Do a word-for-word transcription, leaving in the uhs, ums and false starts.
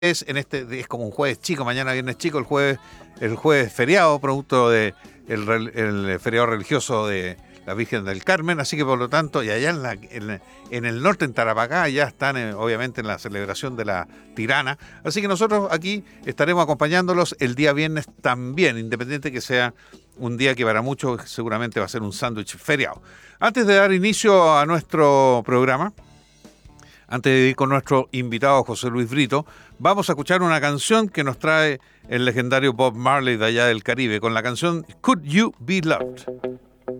es en este es como un jueves chico, mañana viernes chico, el jueves el jueves feriado, producto de el, el feriado religioso de la Virgen del Carmen, así que por lo tanto, y allá en, la, en, en el norte, en Tarapacá, ya están eh, obviamente en la celebración de la Tirana, así que nosotros aquí estaremos acompañándolos el día viernes también, independiente que sea un día que para muchos seguramente va a ser un sándwich feriado. Antes de dar inicio a nuestro programa, antes de ir con nuestro invitado José Luis Brito, vamos a escuchar una canción que nos trae el legendario Bob Marley de allá del Caribe, con la canción Could You Be Loved.